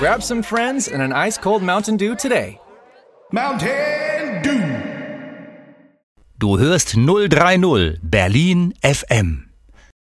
Grab some friends and an ice-cold Mountain Dew today. Mountain Dew. Du hörst 030 Berlin FM.